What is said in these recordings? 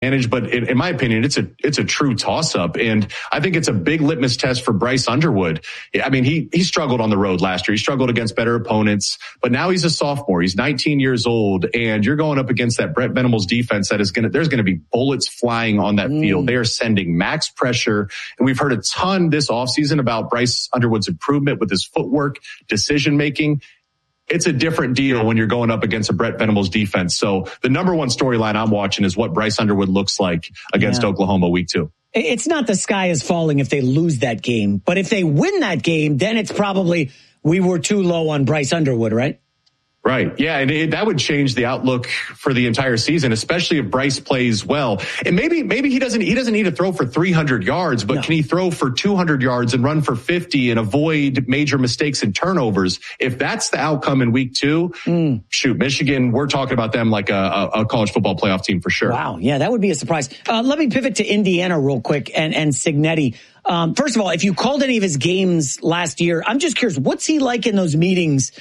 but in my opinion, it's a true toss-up. And I think it's a big litmus test for Bryce Underwood. I mean, he struggled on the road last year. He struggled against better opponents, but now he's a sophomore. He's 19 years old, and you're going up against that Brent Venables defense that is there's going to be bullets flying on that field. They are sending max pressure. And we've heard a ton this offseason about Bryce Underwood's improvement with his footwork, decision-making. It's a different deal when you're going up against a Brent Venables defense. So the number one storyline I'm watching is what Bryce Underwood looks like against Oklahoma week 2. It's not the sky is falling if they lose that game, but if they win that game, then it's probably we were too low on Bryce Underwood, right? Right. Yeah. And that would change the outlook for the entire season, especially if Bryce plays well. And maybe he doesn't need to throw for 300 yards, but can he throw for 200 yards and run for 50 and avoid major mistakes and turnovers? If that's the outcome in week 2, shoot, Michigan, we're talking about them like a college football playoff team for sure. Wow. Yeah, that would be a surprise. Let me pivot to Indiana real quick and Cignetti. First of all, if you called any of his games last year, I'm just curious, what's he like in those meetings,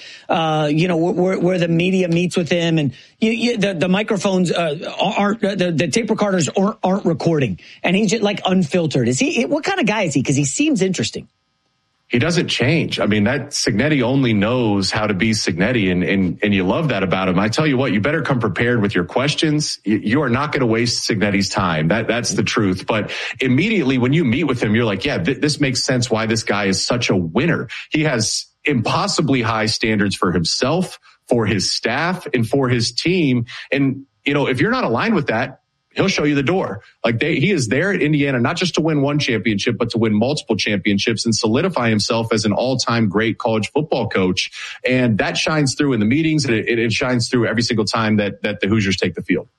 where the media meets with him and the microphones aren't, the tape recorders aren't recording and he's just like unfiltered. What kind of guy is he? Because he seems interesting. He doesn't change. I mean, that Cignetti only knows how to be Cignetti, and you love that about him. I tell you what, you better come prepared with your questions. You are not going to waste Cignetti's time. That's the truth. But immediately when you meet with him, you're like, yeah, this makes sense why this guy is such a winner. He has impossibly high standards for himself, for his staff, and for his team. And, if you're not aligned with that, he'll show you the door. He is there at Indiana, not just to win one championship, but to win multiple championships and solidify himself as an all-time great college football coach. And that shines through in the meetings, and it shines through every single time that the Hoosiers take the field.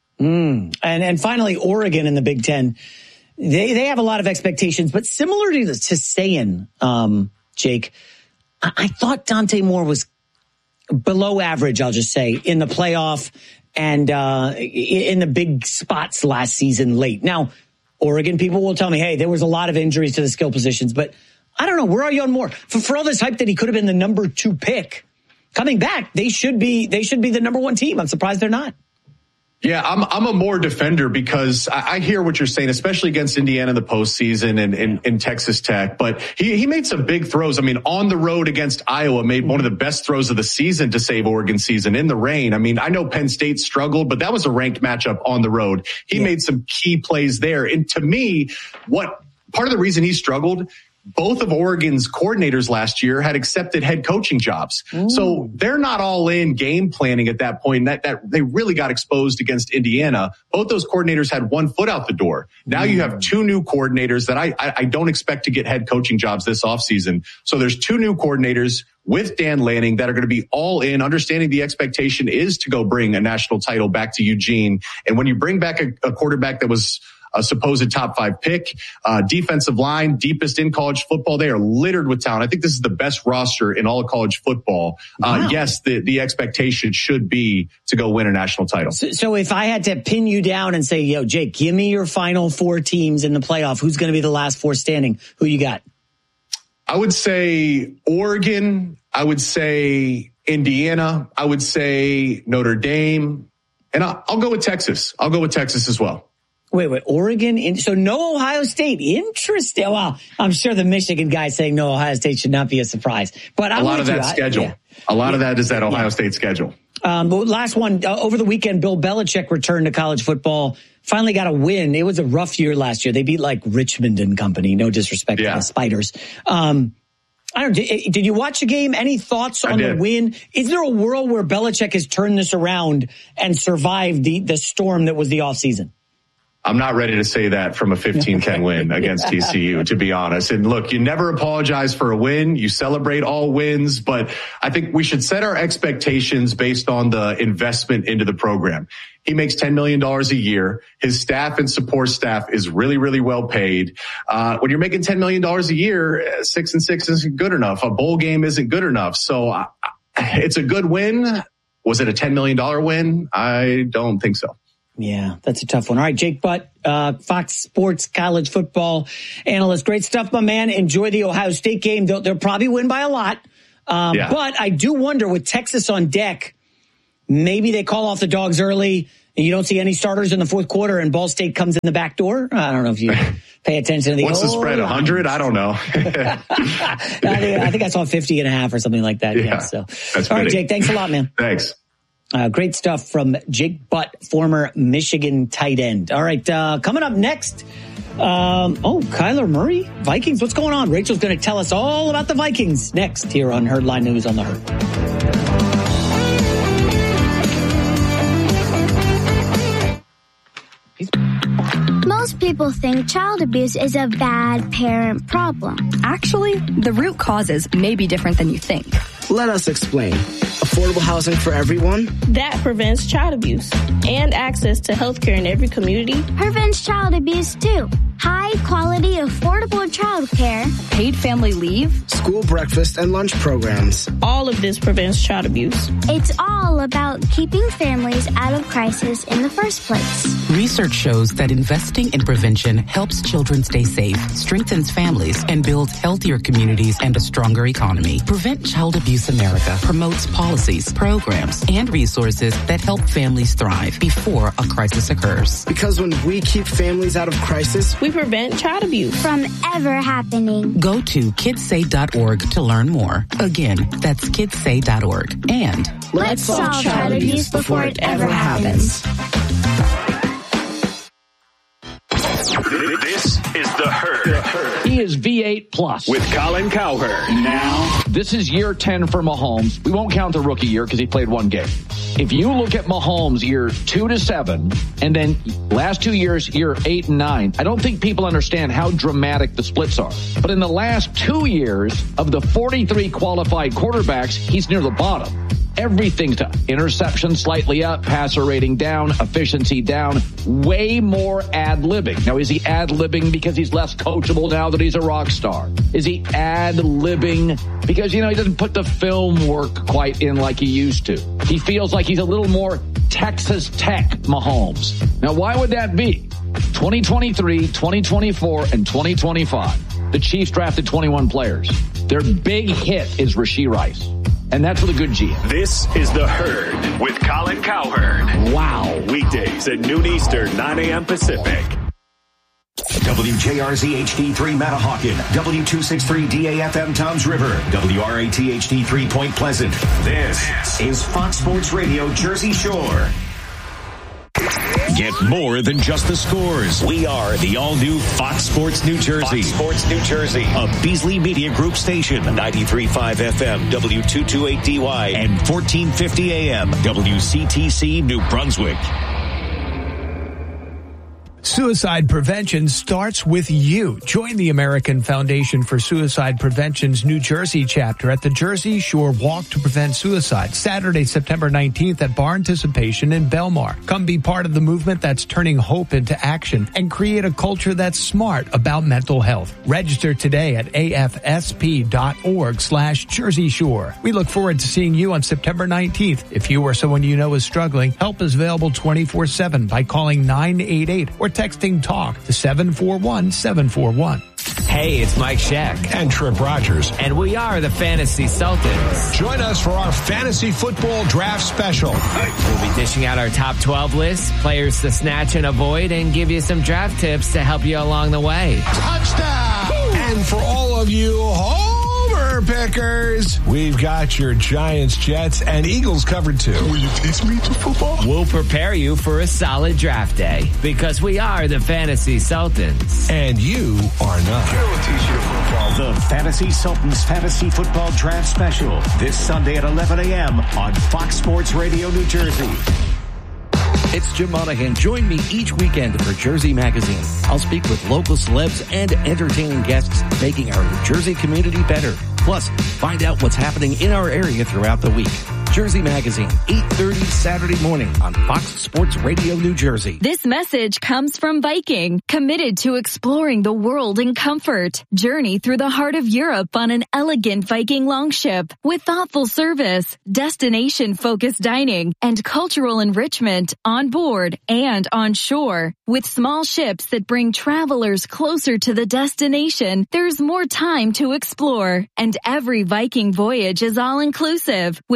And finally, Oregon in the Big Ten. They have a lot of expectations, but similar to saying, Jake, I thought Dante Moore was below average, I'll just say, in the playoff and in the big spots last season late. Now, Oregon people will tell me, hey, there was a lot of injuries to the skill positions, but I don't know. Where are you on Moore? For all this hype that he could have been the number 2 pick, coming back, they should be the number 1 team. I'm surprised they're not. Yeah, I'm a Moore defender because I hear what you're saying, especially against Indiana in the postseason and Texas Tech. But he made some big throws. I mean, on the road against Iowa, made one of the best throws of the season to save Oregon's season in the rain. I mean, I know Penn State struggled, but that was a ranked matchup on the road. He made some key plays there. And to me, part of the reason he struggled, both of Oregon's coordinators last year had accepted head coaching jobs. So they're not all in game planning at that point. That they really got exposed against Indiana. Both those coordinators had one foot out the door. Now you have 2 new coordinators that I don't expect to get head coaching jobs this offseason. So there's 2 new coordinators with Dan Lanning that are going to be all in, understanding the expectation is to go bring a national title back to Eugene. And when you bring back a quarterback that was a supposed top 5 pick, defensive line, deepest in college football. They are littered with talent. I think this is the best roster in all of college football. Wow. Yes, the expectation should be to go win a national title. So if I had to pin you down and say, yo, Jake, give me your final 4 teams in the playoff, who's going to be the last 4 standing? Who you got? I would say Oregon. I would say Indiana. I would say Notre Dame. And I'll go with Texas. I'll go with Texas as well. Wait, Oregon? So no Ohio State. Interesting. Well, I'm sure the Michigan guy saying no Ohio State should not be a surprise. But a lot of that schedule. A lot of that is that Ohio State schedule. But last one, over the weekend, Bill Belichick returned to college football. Finally got a win. It was a rough year last year. They beat like Richmond and company. No disrespect to the Spiders. I don't know. Did you watch the game? Any thoughts on the win? Is there a world where Belichick has turned this around and survived the storm that was the offseason? I'm not ready to say that from a 15-10 win against TCU, to be honest. And look, you never apologize for a win. You celebrate all wins, but I think we should set our expectations based on the investment into the program. He makes $10 million a year. His staff and support staff is really, really well paid. When you're making $10 million a year, 6-6 isn't good enough. A bowl game isn't good enough. So it's a good win. Was it a $10 million win? I don't think so. Yeah, that's a tough one. All right, Jake Butt, Fox Sports college football analyst. Great stuff, my man. Enjoy the Ohio State game. They'll probably win by a lot. But I do wonder, with Texas on deck, maybe they call off the dogs early You don't see any starters in the fourth quarter and Ball State comes in the back door. I don't know if you pay attention to the What's the spread, 100? I don't know. I think I saw 50.5 or something like that. Yeah. So, all right, Jake, thanks a lot, man. Thanks. Great stuff from Jake Butt, former Michigan tight end. All right, coming up next. Kyler Murray, Vikings. What's going on? Rachel's going to tell us all about the Vikings next here on Herdline News on the Herd. Most people think child abuse is a bad parent problem. Actually, the root causes may be different than you think. Let us explain. Affordable housing for everyone? That prevents child abuse and access to health care in every community. Prevents child abuse too. High quality, affordable child care. Paid family leave. School breakfast and lunch programs. All of this prevents child abuse. It's all about keeping families out of crisis in the first place. Research shows that investing in prevention helps children stay safe, strengthens families, and builds healthier communities and a stronger economy. Prevent Child Abuse America promotes policies, programs, and resources that help families thrive before a crisis occurs. Because when we keep families out of crisis, we prevent child abuse from ever happening. Go to kidssay.org to learn more. Again, that's kidssay.org. And let's solve child abuse before it ever happens. This is The Herd. He is V8 Plus. With Colin Cowherd. Now, this is year 10 for Mahomes. We won't count the rookie year because he played one game. If you look at Mahomes year 2 to 7, and then last 2 years, year 8 and 9, I don't think people understand how dramatic the splits are. But in the last 2 years, of the 43 qualified quarterbacks, he's near the bottom. Everything's to interception slightly up, passer rating down, efficiency down, way more ad-libbing. Now, is he ad-libbing because he's less coachable now that he's a rock star? Is he ad-libbing because, he doesn't put the film work quite in like he used to? He feels like he's a little more Texas Tech Mahomes. Now, why would that be? 2023, 2024, and 2025. The Chiefs drafted 21 players. Their big hit is Rashee Rice. And that's with a good GM. This is The Herd with Colin Cowherd. Wow. Weekdays at noon Eastern, 9 a.m. Pacific. WJRZ HD3 Matahawkin, W263 DAFM Toms River, WRAT HD3 Point Pleasant. This is Fox Sports Radio Jersey Shore. Get more than just the scores. We are the all-new Fox Sports New Jersey. Fox Sports New Jersey. A Beasley Media Group station. 93.5 FM, W228DY, and 1450 AM, WCTC New Brunswick. Suicide prevention starts with you. Join the American Foundation for Suicide Prevention's New Jersey chapter at the Jersey Shore Walk to Prevent Suicide, Saturday, September 19th at Bar Anticipation in Belmar. Come be part of the movement that's turning hope into action and create a culture that's smart about mental health. Register today at afsp.org/Jersey Shore. We look forward to seeing you on September 19th. If you or someone you know is struggling, help is available 24/7 by calling 988 or texting TALK to 741-741. Hey, it's Mike Scheck. And Trip Rogers. And we are the Fantasy Sultans. Join us for our Fantasy Football Draft Special. We'll be dishing out our top 12 lists, players to snatch and avoid, and give you some draft tips to help you along the way. Touchdown! Woo! And for all of you homer pickers, we've got your Giants, Jets, and Eagles covered too. Will you teach me to football? We'll prepare you for a solid draft day because we are the Fantasy Sultans. And you are not. We'll teach you football. The Fantasy Sultans Fantasy Football Draft Special this Sunday at 11 a.m. on Fox Sports Radio New Jersey. It's Jim Monahan. Join me each weekend for Jersey Magazine. I'll speak with local celebs and entertaining guests, making our New Jersey community better. Plus, find out what's happening in our area throughout the week. Jersey Magazine, 8:30 Saturday morning on Fox Sports Radio New Jersey. This message comes from Viking, committed to exploring the world in comfort. Journey through the heart of Europe on an elegant Viking longship with thoughtful service, destination-focused dining, and cultural enrichment on board and on shore. With small ships that bring travelers closer to the destination, there's more time to explore. And every Viking voyage is all-inclusive with no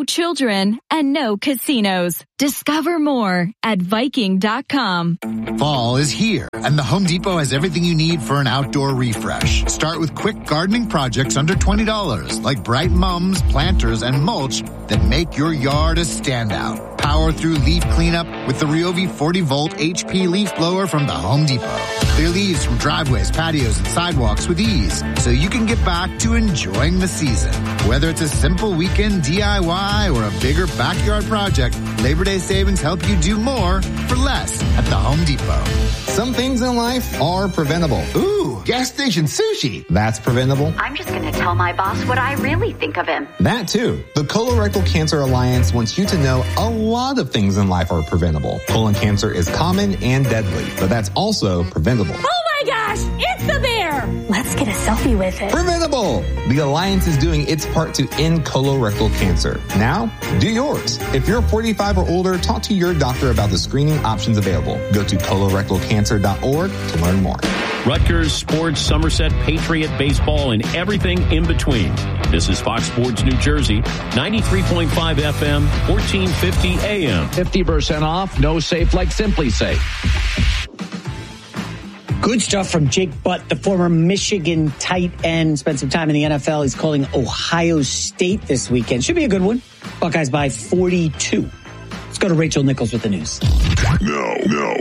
children, and no casinos. Discover more at Viking.com. Fall is here, and the Home Depot has everything you need for an outdoor refresh. Start with quick gardening projects under $20, like bright mums, planters, and mulch that make your yard a standout. Power through leaf cleanup with the Ryobi 40-volt HP leaf blower from the Home Depot. Clear leaves from driveways, patios, and sidewalks with ease, so you can get back to enjoying the season. Whether it's a simple weekend DIY or a bigger backyard project, Labor Day savings help you do more for less at the Home Depot. Some things in life are preventable. Ooh, gas station sushi. That's preventable. I'm just going to tell my boss what I really think of him. That too. The Colorectal Cancer Alliance wants you to know a lot of things in life are preventable. Colon cancer is common and deadly, but that's also preventable. Oh my gosh, it's the bear! Let's get a selfie with it. Preventable! The Alliance is doing its part to end colorectal cancer. Now, do yours. If you're 45 or older, talk to your doctor about the screening options available. Go to colorectalcancer.org to learn more. Rutgers, sports, Somerset, Patriot, baseball, and everything in between. This is Fox Sports New Jersey, 93.5 FM, 1450 AM. 50% off, no safe like Simply Safe. Good stuff from Jake Butt, the former Michigan tight end. Spent some time in the NFL. He's calling Ohio State this weekend. Should be a good one. Buckeyes by 42. Let's go to Rachel Nichols with the news. No.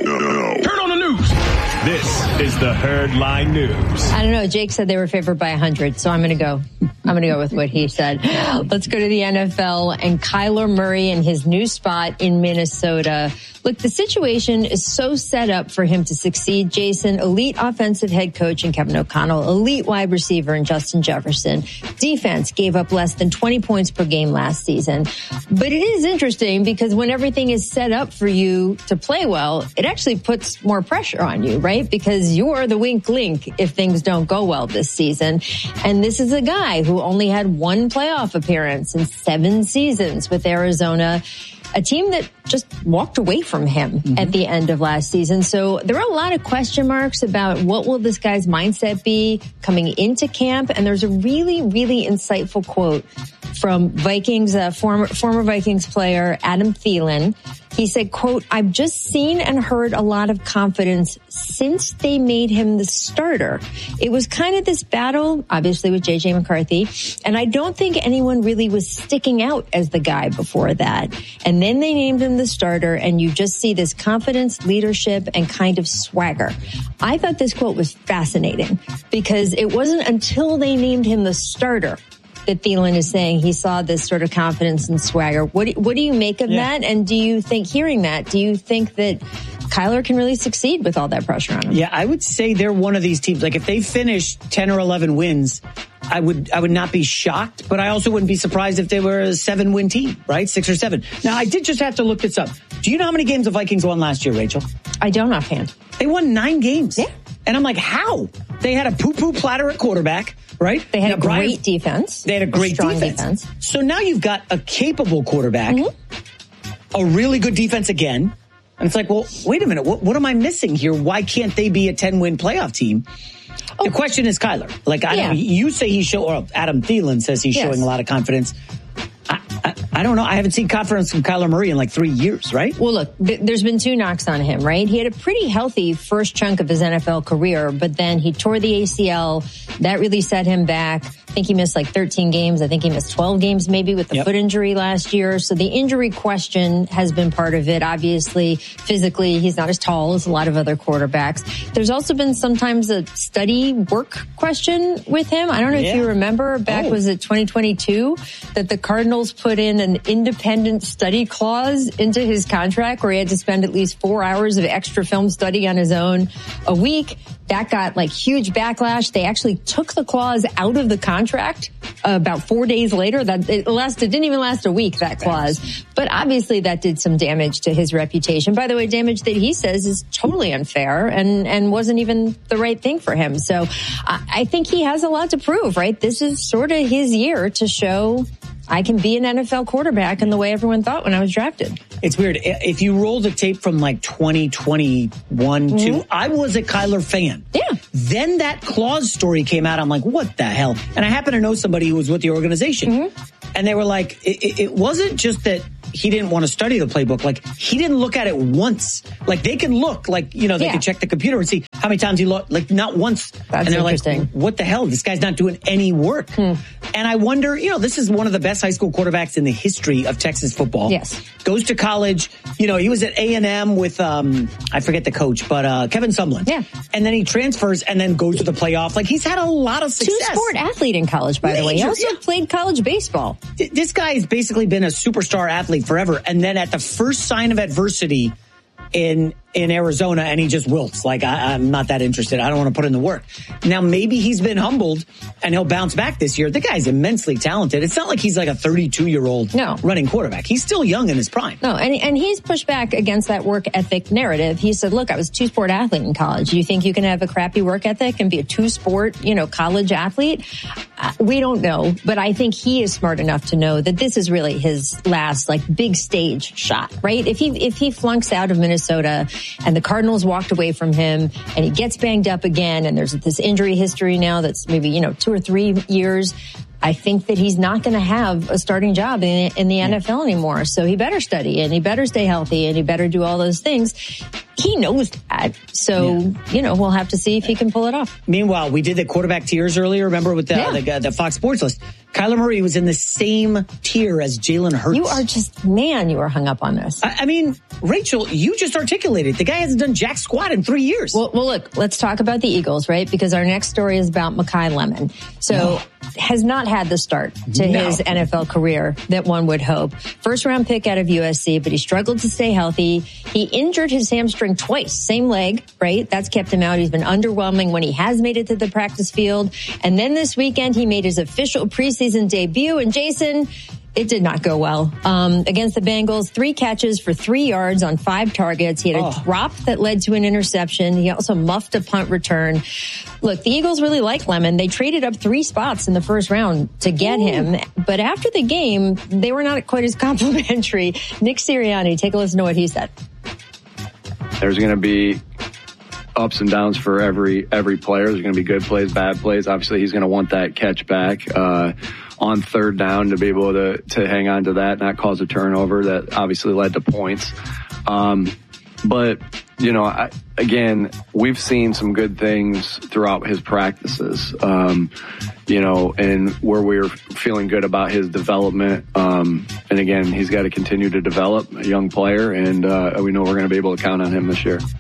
Turn on the news. This is the Herd Line News. I don't know. Jake said they were favored by 100, so I'm going to go with what he said. Let's go to the NFL and Kyler Murray and his new spot in Minnesota. Look, the situation is so set up for him to succeed, Jason. Elite offensive head coach in Kevin O'Connell, elite wide receiver in Justin Jefferson. Defense gave up less than 20 points per game last season. But it is interesting because when everything is set up for you to play well, it actually puts more pressure on you, right? Because you're the weak link if things don't go well this season. And this is a guy who only had one playoff appearance in 7 seasons with Arizona, a team that just walked away from him at the end of last season. So there are a lot of question marks about what will this guy's mindset be coming into camp. And there's a really, really insightful quote from Vikings, former Vikings player Adam Thielen. He said, quote, "I've just seen and heard a lot of confidence since they made him the starter. It was kind of this battle, obviously, with J.J. McCarthy, and I don't think anyone really was sticking out as the guy before that. And then they named him the starter, and you just see this confidence, leadership, and kind of swagger." I thought this quote was fascinating because it wasn't until they named him the starter that Thielen is saying he saw this sort of confidence and swagger. What do you make of that? And do you think, hearing that, do you think that Kyler can really succeed with all that pressure on him? Yeah, I would say they're one of these teams. Like if they finish 10 or 11 wins, I would not be shocked, but I also wouldn't be surprised if they were a 7-win team, right? 6 or 7. Now, I did just have to look this up. Do you know how many games the Vikings won last year, Rachel? I don't offhand. They won 9 games. Yeah. And I'm like, how? They had a poo-poo platter at quarterback, right? They had a great defense. They had a great strong defense. So now you've got a capable quarterback, a really good defense again. And it's like, well, wait a minute. What am I missing here? Why can't they be a 10-win playoff team? The question is Kyler. Like, I don't know, you say or Adam Thielen says he's showing a lot of confidence. I don't know. I haven't seen confidence from Kyler Murray in like 3 years, right? Well, look, there's been 2 knocks on him, right? He had a pretty healthy first chunk of his NFL career, but then he tore the ACL. That really set him back. I think he missed like 13 games. I think he missed 12 games maybe with the foot injury last year. So the injury question has been part of it. Obviously, physically, he's not as tall as a lot of other quarterbacks. There's also been sometimes a study work question with him. I don't know if you remember back, was it 2022, that the Cardinals put in an independent study clause into his contract where he had to spend at least 4 hours of extra film study on his own a week. That got like huge backlash. They actually took the clause out of the contract about 4 days later. That it didn't even last a week, that clause. But obviously that did some damage to his reputation. By the way, damage that he says is totally unfair and wasn't even the right thing for him. So I think he has a lot to prove, right? This is sort of his year to show I can be an NFL quarterback in the way everyone thought when I was drafted. It's weird. If you roll the tape from like 2021 to, I was a Kyler fan. Yeah. Then that clause story came out. I'm like, what the hell? And I happen to know somebody who was with the organization. And they were like, it wasn't just that he didn't want to study the playbook. Like, he didn't look at it once. Like, they can look, like, they can check the computer and see how many times he looked. Like, not once. That's and they're interesting. like, what the hell? This guy's not doing any work. And I wonder, this is one of the best high school quarterbacks in the history of Texas football. Yes. Goes to college. He was at A&M with, I forget the coach, but Kevin Sumlin. Yeah. And then he transfers and then goes to the playoff. Like, he's had a lot of success. Two-sport athlete in college, by the way. He also played college baseball. This guy's basically been a superstar athlete forever. And then at the first sign of adversity in Arizona, and he just wilts. Like, I'm not that interested. I don't want to put in the work. Now, maybe he's been humbled and he'll bounce back this year. The guy's immensely talented. It's not like he's like a 32-year-old running quarterback. He's still young in his prime. No, and he's pushed back against that work ethic narrative. He said, look, I was a two-sport athlete in college. You think you can have a crappy work ethic and be a two-sport, college athlete? We don't know, but I think he is smart enough to know that this is really his last, big stage shot, right? If he flunks out of Minnesota and the Cardinals walked away from him and he gets banged up again and there's this injury history now that's maybe, 2 or 3 years, I think that he's not going to have a starting job in the NFL anymore. So he better study and he better stay healthy and he better do all those things. He knows that. So, we'll have to see if he can pull it off. Meanwhile, we did the quarterback tiers earlier. Remember with the Fox Sports list? Kyler Murray was in the same tier as Jalen Hurts. You are just, you are hung up on this. I mean, Rachel, you just articulated. The guy hasn't done jack squat in 3 years. Well, look, let's talk about the Eagles, right? Because our next story is about Mekhi Lemon. So has not had the start to his NFL career that one would hope. First round pick out of USC, but he struggled to stay healthy. He injured his hamstring twice, same leg, right? That's kept him out. He's been underwhelming when he has made it to the practice field. And then this weekend, he made his official preseason debut. And Jason, it did not go well. Against the Bengals, 3 catches for 3 yards on 5 targets. He had a drop that led to an interception. He also muffed a punt return. Look, the Eagles really like Lemon. They traded up 3 spots in the first round to get him. But after the game, they were not quite as complimentary. Nick Sirianni, take a listen to what he said. There's going to be ups and downs for every player. There's going to be good plays, bad plays. Obviously, he's going to want that catch back on third down to be able to hang on to that, not cause a turnover that obviously led to points. But, again, we've seen some good things throughout his practices, and where we're feeling good about his development. And again, he's got to continue to develop a young player, and we know we're going to be able to count on him this year.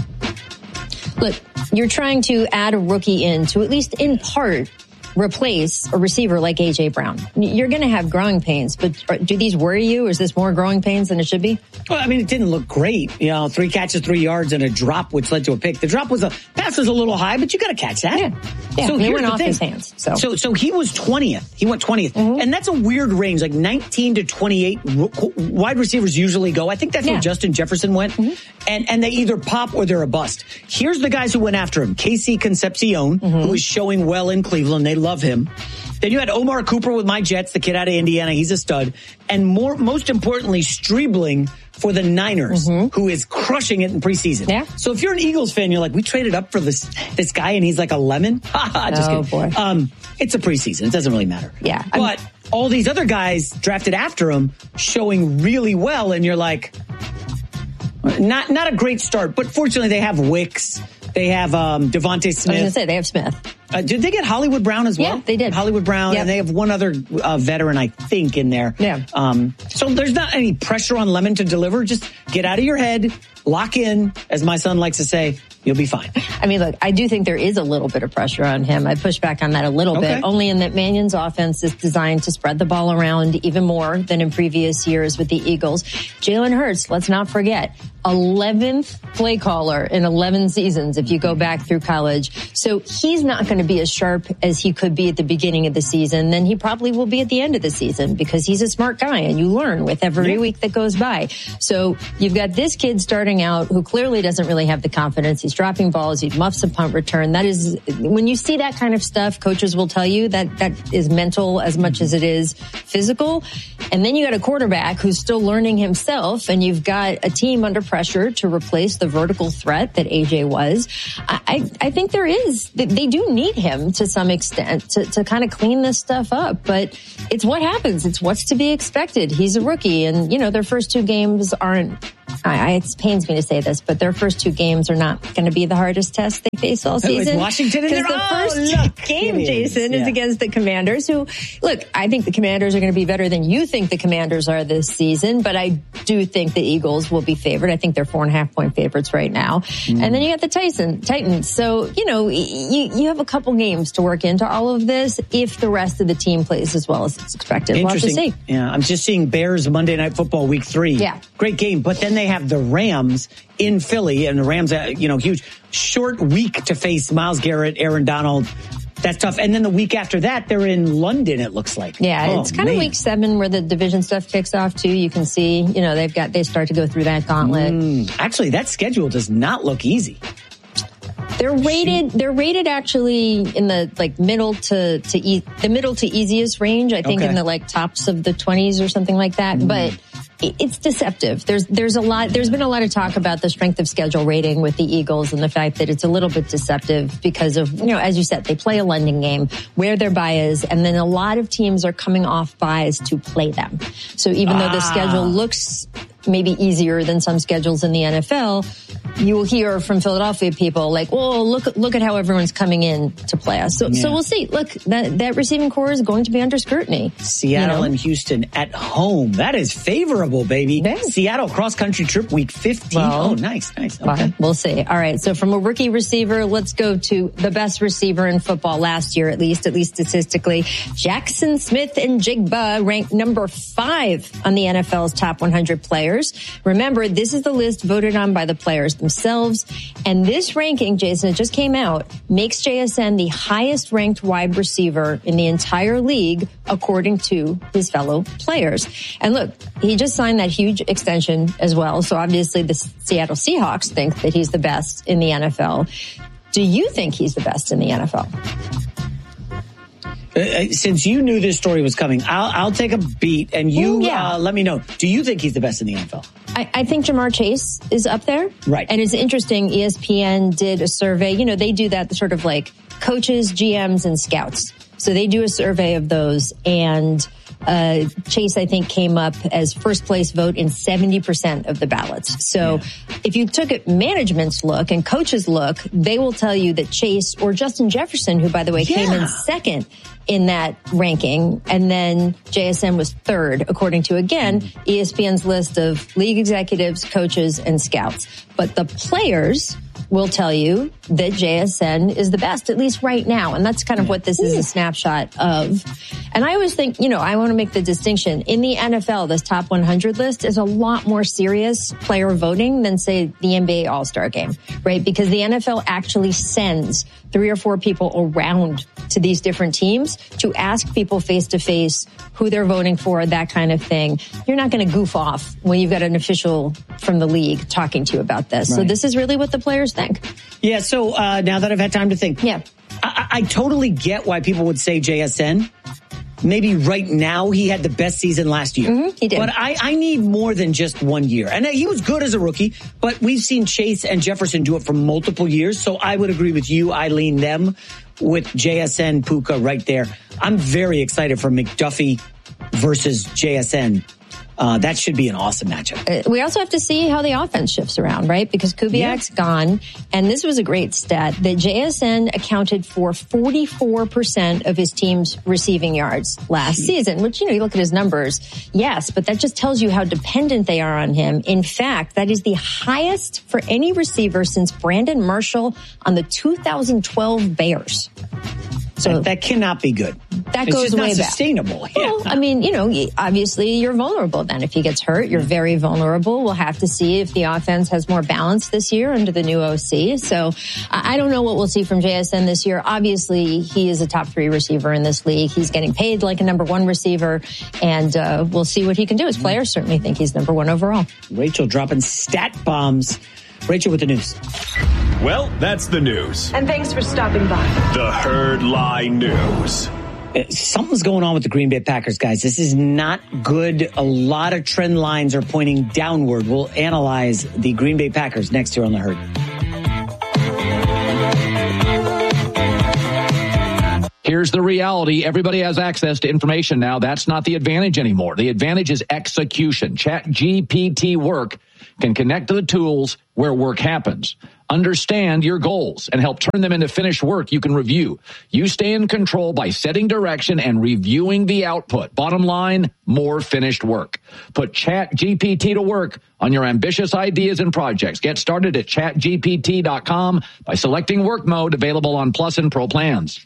Look, you're trying to add a rookie in to at least in part replace a receiver like A.J. Brown. You're going to have growing pains, but do these worry you? Is this more growing pains than it should be? Well, I mean, it didn't look great. 3 catches, 3 yards, and a drop, which led to a pick. The pass was a little high, but you got to catch that. Yeah. So they went off his hands. So he was 20th. He went 20th. And that's a weird range, like 19 to 28 wide receivers usually go. I think that's where Justin Jefferson went. And they either pop or they're a bust. Here's the guys who went after him. Casey Concepcion, who is showing well in Cleveland. They love him. Then you had Omar Cooper with my Jets, the kid out of Indiana. He's a stud. And most importantly, Streebling for the Niners, who is crushing it in preseason. Yeah. So if you're an Eagles fan, you're like, we traded up for this guy and he's like a lemon. Just kidding. Boy. It's a preseason. It doesn't really matter. Yeah. But all these other guys drafted after him showing really well. And you're like, not a great start, but fortunately they have Wicks. They have Devontae Smith. I was going to say, they have Smith. Did they get Hollywood Brown as well? Yeah, they did. Hollywood Brown, and they have one other veteran, I think, in there. Yeah. So there's not any pressure on Lemon to deliver. Just get out of your head, lock in, as my son likes to say, you'll be fine. I mean, look, I do think there is a little bit of pressure on him. I push back on that a little bit, only in that Mannion's offense is designed to spread the ball around even more than in previous years with the Eagles. Jalen Hurts, let's not forget, 11th play caller in 11 seasons if you go back through college. So he's not going to be as sharp as he could be at the beginning of the season. Then he probably will be at the end of the season because he's a smart guy and you learn with every week that goes by. So you've got this kid starting out who clearly doesn't really have the confidence. He's dropping balls. He muffs a punt return. That is, when you see that kind of stuff, coaches will tell you that is mental as much as it is physical. And then you got a quarterback who's still learning himself, and you've got a team under pressure to replace the vertical threat that AJ was. I think they do need him to some extent to kind of clean this stuff up, but it's what happens. It's what's to be expected. He's a rookie, and, their first 2 games aren't, it pains me to say this, but their first 2 games are not going to be the hardest test they face all season. Washington in Because the first game, Jason, is against the Commanders, who, look, I think the Commanders are going to be better than you think the Commanders are this season, but I do think the Eagles will be favored. I think they're 4.5-point favorites right now. And then you got the Titans. So, you have a couple games to work into all of this if the rest of the team plays as well as it's expected. We'll have to see. Yeah, I'm just seeing Bears Monday Night Football Week 3. Yeah. Great game, but then they have the Rams in Philly, and the Rams, huge short week to face Myles Garrett, Aaron Donald. That's tough. And then the week after that, they're in London, it looks like. Yeah, it's kind of week 7 where the division stuff kicks off too. You can see, they start to go through that gauntlet. Actually, that schedule does not look easy. They're rated actually in the middle to middle to easiest range. I think in the tops of the 20s or something like that. But it's deceptive. There's been a lot of talk about the strength of schedule rating with the Eagles and the fact that it's a little bit deceptive because of, as you said, they play a London game where their bye is, and then a lot of teams are coming off byes to play them. So even though the schedule looks maybe easier than some schedules in the NFL, you will hear from Philadelphia people like, "Well, look at how everyone's coming in to play us." So we'll see. Look, that receiving core is going to be under scrutiny. Seattle and Houston at home. That is favorable, baby. Yeah. Seattle cross-country trip week 15. Well, nice. Okay. We'll see. All right. So from a rookie receiver, let's go to the best receiver in football last year, at least statistically. Jackson Smith-Njigba ranked number 5 on the NFL's top 100 players. Remember, this is the list voted on by the players themselves. And this ranking, Jason, it just came out, makes JSN the highest ranked wide receiver in the entire league, according to his fellow players. And look, he just signed that huge extension as well. So obviously the Seattle Seahawks think that he's the best in the NFL. Do you think he's the best in the NFL? Since you knew this story was coming, I'll take a beat and you let me know. Do you think he's the best in the NFL? I think Jamar Chase is up there. Right. And it's interesting, ESPN did a survey. They do that sort of like coaches, GMs, and scouts. So they do a survey of those, and Chase, I think, came up as first place vote in 70% of the ballots. So if you took a management's look and coach's look, they will tell you that Chase or Justin Jefferson, who, by the way, came in second in that ranking, and then JSN was third, according to, again, ESPN's list of league executives, coaches, and scouts. But the players will tell you that JSN is the best, at least right now. And that's kind of what this is a snapshot of. And I always think, I want to make the distinction. In the NFL, this top 100 list is a lot more serious player voting than, say, the NBA All-Star game, right? Because the NFL actually sends 3 or 4 people around to these different teams to ask people face to face who they're voting for, that kind of thing. You're not going to goof off when you've got an official from the league talking to you about this. Right. So this is really what the players think. Yeah. So now that I've had time to think, I totally get why people would say JSN. Maybe right now he had the best season last year. He did. But I need more than just 1 year. And he was good as a rookie, but we've seen Chase and Jefferson do it for multiple years. So I would agree with you. I lean them with JSN, Puka right there. I'm very excited for McDuffie versus JSN. That should be an awesome matchup. We also have to see how the offense shifts around, right? Because Kubiak's gone. And this was a great stat that JSN accounted for 44% of his team's receiving yards last season, which, you look at his numbers. Yes, but that just tells you how dependent they are on him. In fact, that is the highest for any receiver since Brandon Marshall on the 2012 Bears. So that cannot be good. That goes way back. It's not sustainable. Well, I mean, obviously you're vulnerable then. If he gets hurt, you're very vulnerable. We'll have to see if the offense has more balance this year under the new OC. So I don't know what we'll see from JSN this year. Obviously, he is a top 3 receiver in this league. He's getting paid like a number 1 receiver, and we'll see what he can do. His players certainly think he's number 1 overall. Rachel dropping stat bombs. Rachel with the news. Well, that's the news. And thanks for stopping by. The Herd Lie News. Something's going on with the Green Bay Packers, guys. This is not good. A lot of trend lines are pointing downward. We'll analyze the Green Bay Packers next year on The Herd. Here's the reality. Everybody has access to information now. That's not the advantage anymore. The advantage is execution. ChatGPT Work can connect to the tools where work happens. Understand your goals and help turn them into finished work you can review. You stay in control by setting direction and reviewing the output. Bottom line, more finished work. Put ChatGPT to work on your ambitious ideas and projects. Get started at chatgpt.com by selecting work mode, available on Plus and Pro plans.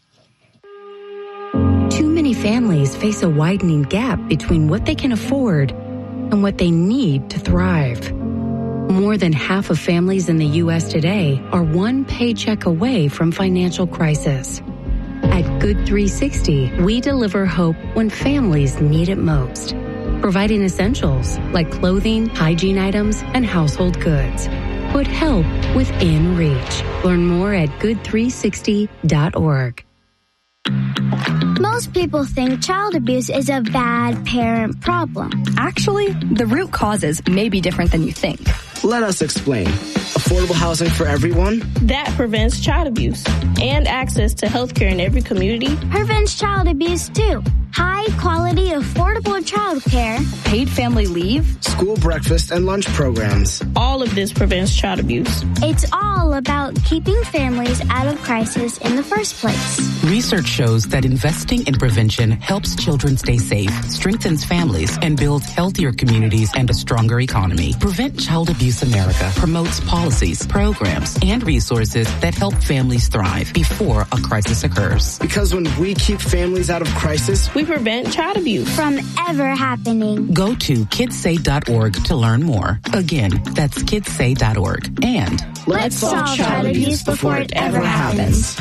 Too many families face a widening gap between what they can afford and what they need to thrive. More than half of families in the U.S. today are one paycheck away from financial crisis. At Good 360, we deliver hope when families need it most, providing essentials like clothing, hygiene items, and household goods. Put help within reach. Learn more at good360.org. Most people think child abuse is a bad parent problem. Actually, the root causes may be different than you think. Let us explain. Affordable housing for everyone? That prevents child abuse. And access to health care in every community prevents child abuse, too. High-quality, affordable child care. Paid family leave. School breakfast and lunch programs. All of this prevents child abuse. It's all about keeping families out of crisis in the first place. Research shows that investing in prevention helps children stay safe, strengthens families, and builds healthier communities and a stronger economy. Prevent Child Abuse America promotes policies, programs, and resources that help families thrive before a crisis occurs. Because when we keep families out of crisis, we prevent child abuse from ever happening. Go to kidsay.org to learn more. Again, that's kidsay.org. And let's solve child abuse before it ever happens.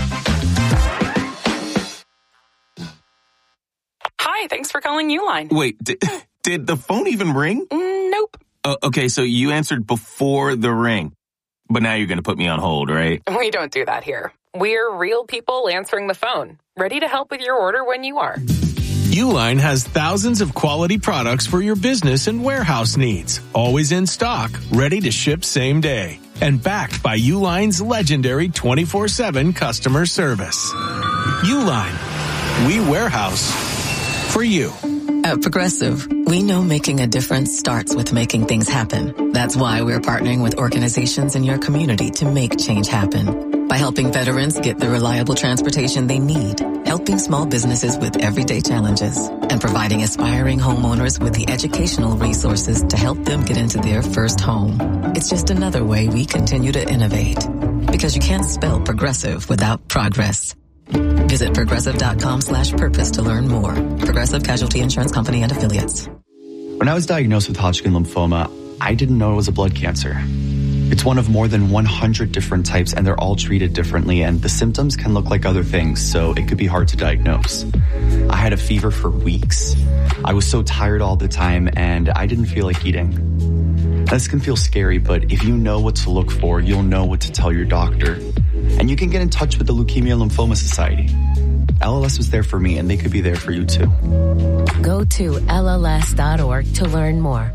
Hi, thanks for calling Uline. Wait, did the phone even ring? Nope. Okay, so you answered before the ring. But now you're going to put me on hold, right? We don't do that here. We're real people answering the phone, ready to help with your order when you are. Uline has thousands of quality products for your business and warehouse needs. Always in stock, ready to ship same day. And backed by Uline's legendary 24/7 customer service. Uline. We warehouse for you. At Progressive, we know making a difference starts with making things happen. That's why we're partnering with organizations in your community to make change happen. By helping veterans get the reliable transportation they need, helping small businesses with everyday challenges, and providing aspiring homeowners with the educational resources to help them get into their first home. It's just another way we continue to innovate. Because you can't spell progressive without progress. Visit progressive.com/purpose to learn more. Progressive Casualty Insurance Company and Affiliates. When I was diagnosed with Hodgkin lymphoma, I didn't know it was a blood cancer. It's one of more than 100 different types, and they're all treated differently, and the symptoms can look like other things, so it could be hard to diagnose. I had a fever for weeks. I was so tired all the time, and I didn't feel like eating. This can feel scary, but if you know what to look for, you'll know what to tell your doctor. And you can get in touch with the Leukemia Lymphoma Society. LLS was there for me, and they could be there for you too. Go to LLS.org to learn more.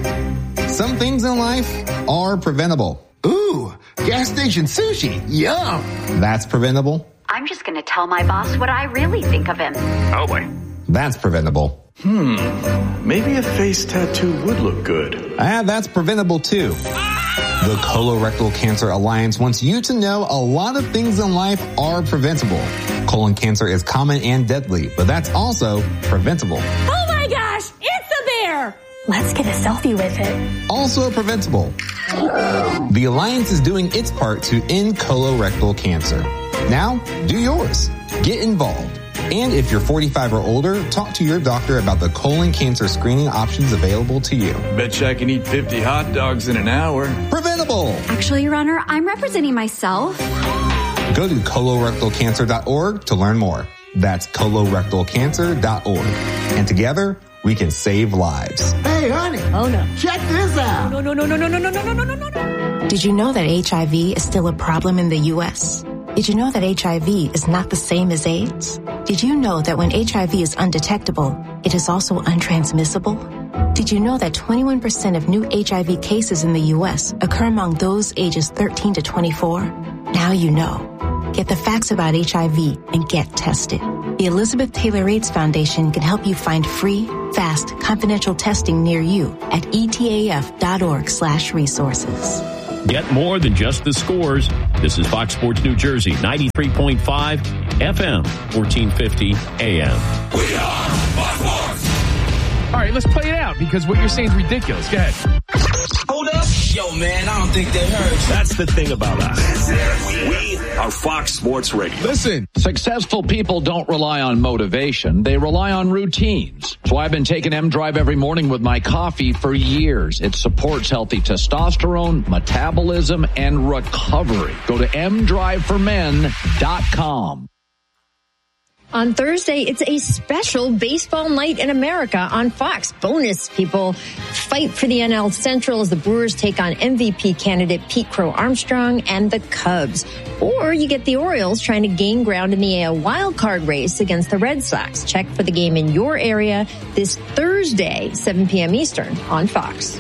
Some things in life are preventable. Ooh, gas station sushi. Yum. That's preventable. I'm just going to tell my boss what I really think of him. Oh boy. That's preventable. Maybe a face tattoo would look good. That's preventable too. The Colorectal Cancer Alliance wants you to know a lot of things in life are preventable. Colon cancer is common and deadly, but that's also preventable. Oh my gosh, it's a bear! Let's get a selfie with it. Also preventable. The Alliance is doing its part to end colorectal cancer. Now, do yours. Get involved. And if you're 45 or older, talk to your doctor about the colon cancer screening options available to you. Bet you I can eat 50 hot dogs in an hour. Preventable. Actually, Your Honor, I'm representing myself. Go to colorectalcancer.org to learn more. That's colorectalcancer.org. And together, we can save lives. Hey, honey. Oh, no. Check this out. No. Did you know that HIV is still a problem in the U.S.? Did you know that HIV is not the same as AIDS? Did you know that when HIV is undetectable, it is also untransmissible? Did you know that 21% of new HIV cases in the U.S. occur among those ages 13 to 24? Now you know. Get the facts about HIV and get tested. The Elizabeth Taylor AIDS Foundation can help you find free, fast, confidential testing near you at etaf.org/resources. Get more than just the scores. This is Fox Sports New Jersey, 93.5 FM, 1450 AM. We are Fox Sports. All right, let's play it out because what you're saying is ridiculous. Go ahead. Hold up. Yo, man, I don't think they heard. That's the thing about us. We are Fox Sports Radio. Listen. Successful people don't rely on motivation. They rely on routines. So I've been taking M-Drive every morning with my coffee for years. It supports healthy testosterone, metabolism, and recovery. Go to mdriveformen.com. On Thursday, it's a special baseball night in America on Fox. Bonus people fight for the NL Central as the Brewers take on MVP candidate Pete Crow Armstrong and the Cubs. Or you get the Orioles trying to gain ground in the AL wildcard race against the Red Sox. Check for the game in your area this Thursday, 7 p.m. Eastern on Fox.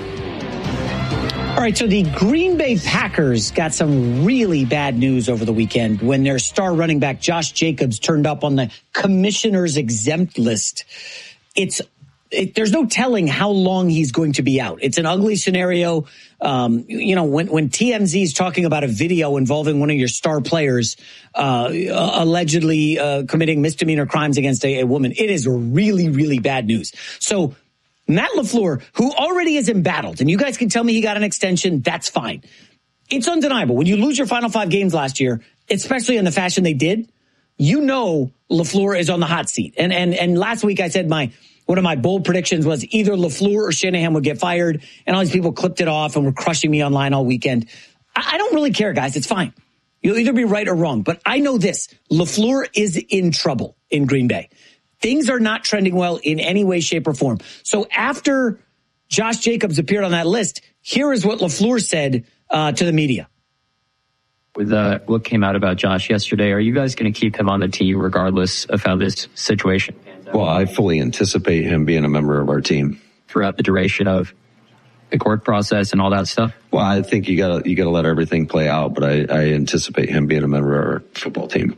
All right, so the Green Bay Packers got some really bad news over the weekend when their star running back Josh Jacobs turned up on the commissioner's exempt list. There's no telling how long he's going to be out. It's an ugly scenario. When TMZ is talking about a video involving one of your star players allegedly committing misdemeanor crimes against a woman, it is really, really bad news. So Matt LaFleur, who already is embattled, and you guys can tell me he got an extension, that's fine. It's undeniable. When you lose your final 5 games last year, especially in the fashion they did, you know LaFleur is on the hot seat. And last week I said one of my bold predictions was either LaFleur or Shanahan would get fired, and all these people clipped it off and were crushing me online all weekend. I don't really care, guys. It's fine. You'll either be right or wrong. But I know this. LaFleur is in trouble in Green Bay. Things are not trending well in any way, shape, or form. So after Josh Jacobs appeared on that list, here is what LaFleur said to the media. With what came out about Josh yesterday, are you guys going to keep him on the team regardless of how this situation pans out? Well, I fully anticipate him being a member of our team throughout the duration of the court process and all that stuff. Well, I think you gotta let everything play out, but I anticipate him being a member of our football team.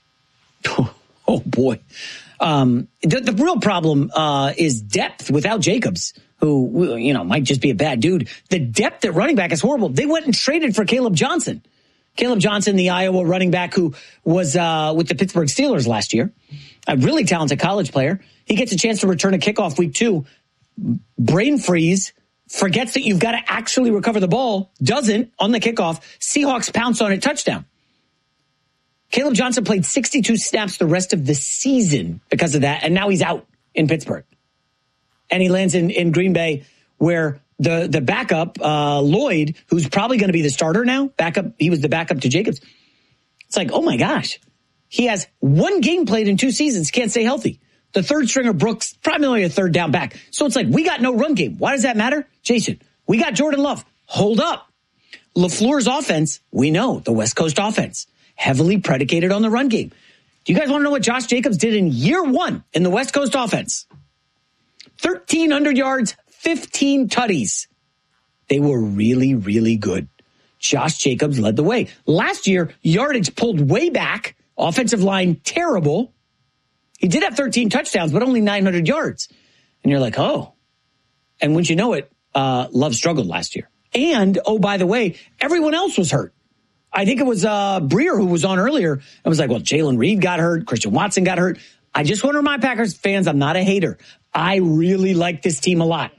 Oh boy. The real problem is depth without Jacobs, who, might just be a bad dude. The depth at running back is horrible. They went and traded for Caleb Johnson. Caleb Johnson, the Iowa running back who was with the Pittsburgh Steelers last year, a really talented college player. He gets a chance to return a kickoff week 2. Brain freeze, forgets that you've got to actually recover the ball, doesn't on the kickoff. Seahawks pounce on it, touchdown. Caleb Johnson played 62 snaps the rest of the season because of that, and now he's out in Pittsburgh. And he lands in Green Bay, where the backup, Lloyd, who's probably going to be the starter now, he was the backup to Jacobs. It's like, oh my gosh. He has 1 game played in 2 seasons, can't stay healthy. The third stringer, Brooks, primarily a third down back. So it's like, we got no run game. Why does that matter? Jason, we got Jordan Love. Hold up. LaFleur's offense, we know, the West Coast offense, heavily predicated on the run game. Do you guys want to know what Josh Jacobs did in year 1 in the West Coast offense? 1,300 yards, 15 tutties. They were really, really good. Josh Jacobs led the way. Last year, yardage pulled way back. Offensive line, terrible. He did have 13 touchdowns, but only 900 yards. And you're like, oh. And wouldn't you know it, Love struggled last year. And, oh, by the way, everyone else was hurt. I think it was Breer who was on earlier and was like, well, Jalen Reed got hurt. Christian Watson got hurt. I just want to remind Packers fans, I'm not a hater. I really like this team a lot.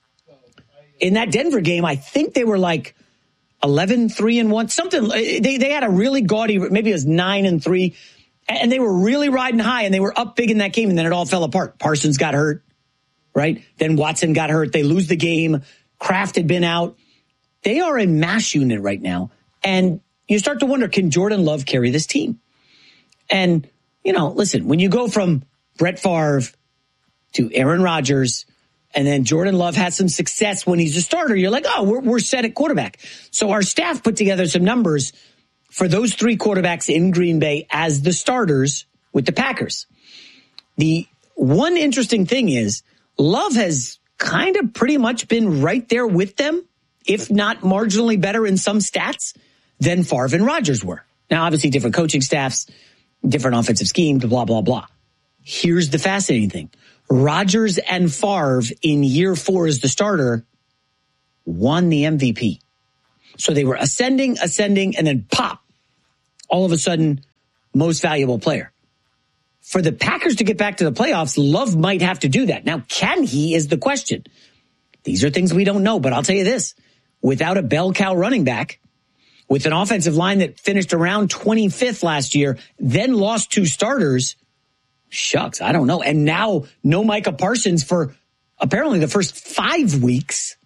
In that Denver game, I think they were like 11-3-1, something. They had a really gaudy, maybe it was 9-3, and they were really riding high, and they were up big in that game, and then it all fell apart. Parsons got hurt, right? Then Watson got hurt. They lose the game. Kraft had been out. They are a mash unit right now, and you start to wonder, can Jordan Love carry this team? And, listen, when you go from Brett Favre to Aaron Rodgers, and then Jordan Love has some success when he's a starter, you're like, oh, we're set at quarterback. So our staff put together some numbers for those three quarterbacks in Green Bay as the starters with the Packers. The one interesting thing is Love has kind of pretty much been right there with them, if not marginally better in some stats than Favre and Rodgers were. Now, obviously, different coaching staffs, different offensive schemes, blah, blah, blah. Here's the fascinating thing. Rodgers and Favre in year 4 as the starter won the MVP. So they were ascending, and then pop, all of a sudden, most valuable player. For the Packers to get back to the playoffs, Love might have to do that. Now, can he is the question. These are things we don't know, but I'll tell you this. Without a bell cow running back, with an offensive line that finished around 25th last year, then lost 2 starters, shucks, I don't know. And now no Micah Parsons for apparently the first 5 weeks.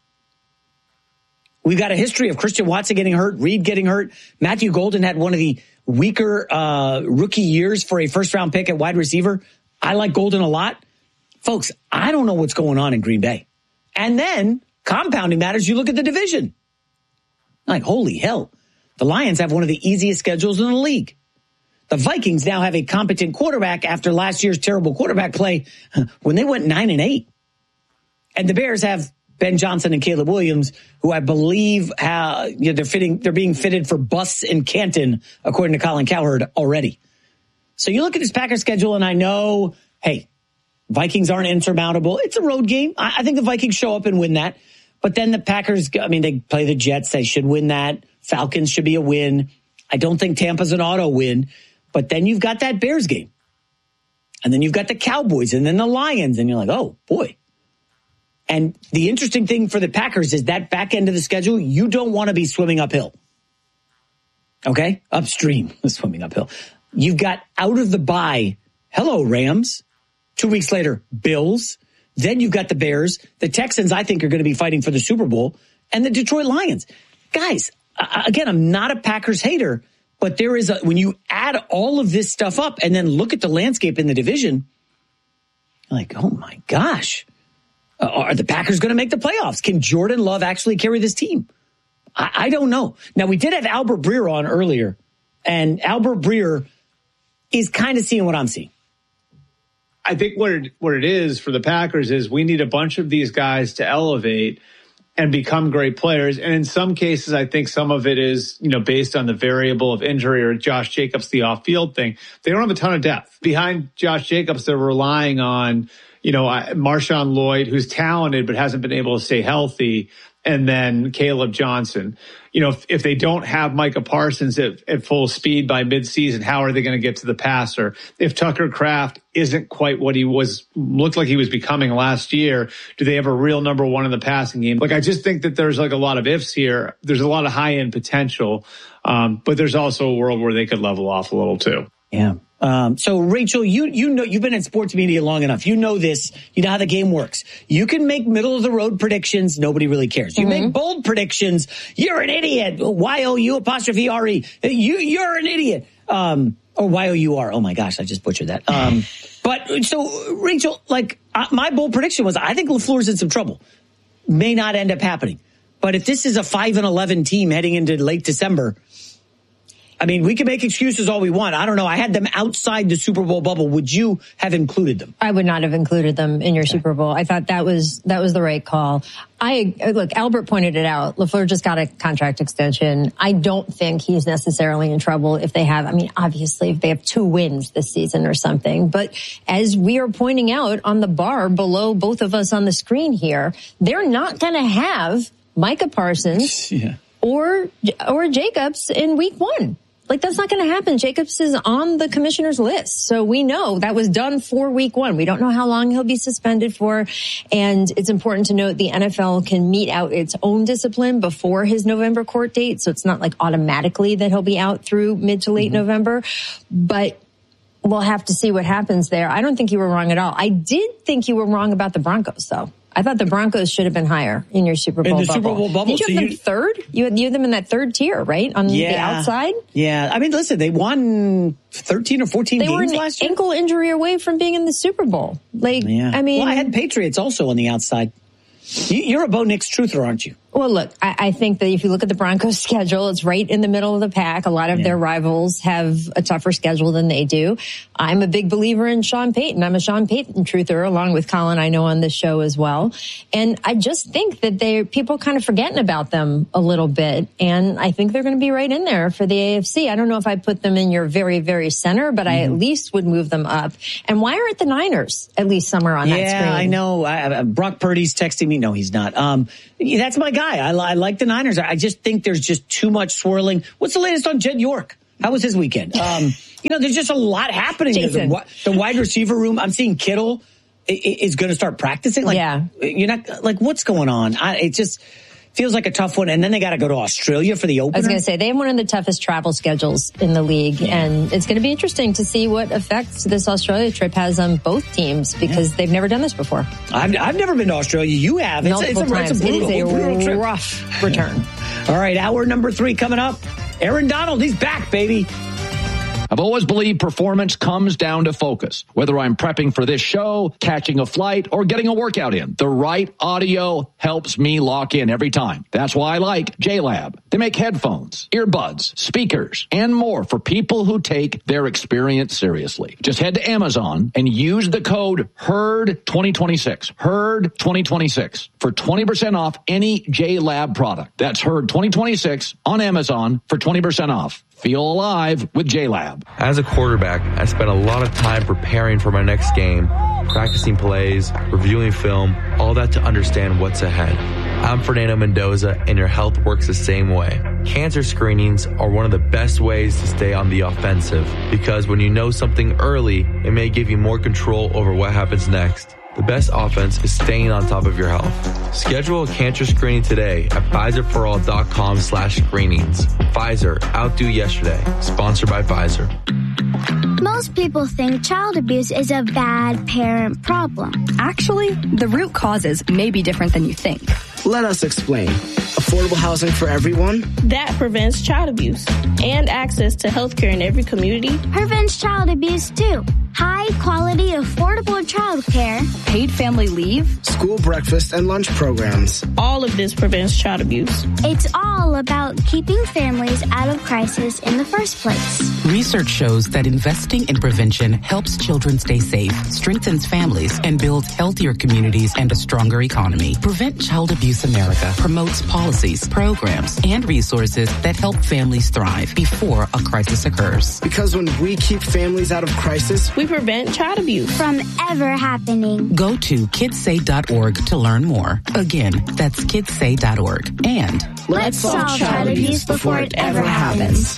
We've got a history of Christian Watson getting hurt, Reed getting hurt. Matthew Golden had one of the weaker rookie years for a first-round pick at wide receiver. I like Golden a lot. Folks, I don't know what's going on in Green Bay. And then, compounding matters, you look at the division. Like, holy hell. The Lions have one of the easiest schedules in the league. The Vikings now have a competent quarterback after last year's terrible quarterback play when they went 9-8. And the Bears have Ben Johnson and Caleb Williams, who I believe they're being fitted for busts in Canton, according to Colin Cowherd already. So you look at this Packers schedule, and I know, hey, Vikings aren't insurmountable. It's a road game. I think the Vikings show up and win that. But then the Packers, they play the Jets. They should win that. Falcons should be a win. I don't think Tampa's an auto win. But then you've got that Bears game. And then you've got the Cowboys and then the Lions. And you're like, oh, boy. And the interesting thing for the Packers is that back end of the schedule, you don't want to be swimming uphill. Okay? Upstream, swimming uphill. You've got out of the bye, hello, Rams. 2 weeks later, Bills. Then you've got the Bears. The Texans, I think, are going to be fighting for the Super Bowl. And the Detroit Lions. Guys, again, I'm not a Packers hater, but there is when you add all of this stuff up and then look at the landscape in the division, you're like, oh my gosh. Are the Packers going to make the playoffs? Can Jordan Love actually carry this team? I don't know. Now, we did have Albert Breer on earlier, and Albert Breer is kind of seeing what I'm seeing. I think what it is for the Packers is we need a bunch of these guys to elevate and become great players. And in some cases, I think some of it is, based on the variable of injury or Josh Jacobs, the off-field thing. They don't have a ton of depth. Behind Josh Jacobs, they're relying on Marshawn Lloyd, who's talented but hasn't been able to stay healthy, and then Caleb Johnson. If they don't have Micah Parsons at full speed by midseason, how are they going to get to the passer? If Tucker Kraft isn't quite what he looked like he was becoming last year, do they have a real number one in the passing game? I just think that there's a lot of ifs here. There's a lot of high-end potential, but there's also a world where they could level off a little too. Yeah. So Rachel, you know, you've been in sports media long enough. You know this. You know how the game works. You can make middle of the road predictions. Nobody really cares. You make bold predictions. You're an idiot. Y-O-U''RE. You're an idiot. Or Y-O-U-R. Oh my gosh. I just butchered that. But so Rachel, my bold prediction was, I think LaFleur's in some trouble. May not end up happening. But if this is a 5-11 team heading into late December, we can make excuses all we want. I don't know. I had them outside the Super Bowl bubble. Would you have included them? I would not have included them in your Super Bowl. I thought that was the right call. Look, Albert pointed it out. LaFleur just got a contract extension. I don't think he's necessarily in trouble if they have, obviously if they have 2 wins this season or something. But as we are pointing out on the bar below both of us on the screen here, they're not going to have Micah Parsons or Jacobs in week 1. That's not going to happen. Jacobs is on the commissioner's list. So we know that was done for week 1. We don't know how long he'll be suspended for. And it's important to note the NFL can mete out its own discipline before his November court date. So it's not automatically that he'll be out through mid to late November. But we'll have to see what happens there. I don't think you were wrong at all. I did think you were wrong about the Broncos, though. I thought the Broncos should have been higher in your Super Bowl bubble. Super Bowl bubble. Did you have them third? You had them in that third tier, right? On the outside? Yeah. Listen, they won 13 or 14 games last year. They were an ankle injury away from being in the Super Bowl. I had Patriots also on the outside. You're a Bo Nix truther, aren't you? Well, look, I think that if you look at the Broncos' schedule, it's right in the middle of the pack. A lot of their rivals have a tougher schedule than they do. I'm a big believer in Sean Payton. I'm a Sean Payton truther, along with Colin, I know, on this show as well. And I just think that people kind of forgetting about them a little bit. And I think they're going to be right in there for the AFC. I don't know if I put them in your very, very center, but I at least would move them up. And why aren't the Niners at least somewhere on that screen? Yeah, I know. Brock Purdy's texting me. No, he's not. That's my guy. I like the Niners. I just think there's just too much swirling. What's the latest on Jed York? How was his weekend? There's just a lot happening. The wide receiver room. I'm seeing Kittle is going to start practicing. You're not like, what's going on? It just feels like a tough one. And then they got to go to Australia for the opener. I was going to say, they have one of the toughest travel schedules in the league. Yeah. And it's going to be interesting to see what effects this Australia trip has on both teams, because they've never done this before. I've never been to Australia. You have. It's a brutal trip. Rough return. All right, hour number 3 coming up. Aaron Donald, he's back, baby. I've always believed performance comes down to focus. Whether I'm prepping for this show, catching a flight, or getting a workout in, the right audio helps me lock in every time. That's why I like JLab. They make headphones, earbuds, speakers, and more for people who take their experience seriously. Just head to Amazon and use the code HERD2026. HERD2026 for 20% off any JLab product. That's HERD2026 on Amazon for 20% off. Feel alive with JLab. As a quarterback, I spent a lot of time preparing for my next game, practicing plays, reviewing film, all that to understand what's ahead. I'm Fernando Mendoza, and your health works the same way. Cancer screenings are one of the best ways to stay on the offensive, because when you know something early, it may give you more control over what happens next. The best offense is staying on top of your health. Schedule a cancer screening today at PfizerForAll.com/screenings. Pfizer, outdo yesterday. Sponsored by Pfizer. Most people think child abuse is a bad parent problem. Actually, the root causes may be different than you think. Let us explain. Affordable housing for everyone? That prevents child abuse. And access to health care in every community prevents child abuse too. High quality, affordable child care. Paid family leave. School breakfast and lunch programs. All of this prevents child abuse. It's all about keeping families out of crisis in the first place. Research shows that investing in prevention helps children stay safe, strengthens families, and builds healthier communities and a stronger economy. Prevent Child Abuse America promotes policies, programs, and resources that help families thrive before a crisis occurs. Because when we keep families out of crisis, we prevent child abuse from ever happening. Go to kidssay.org to learn more. Again, that's kidssay.org. And let's solve child abuse before it ever happens.